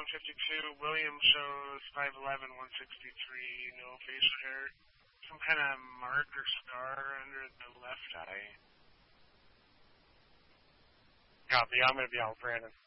152. William shows 5'11", 163, no facial hair. Some kind of mark or scar under the left eye. Copy. I'm going to be out, Brandon.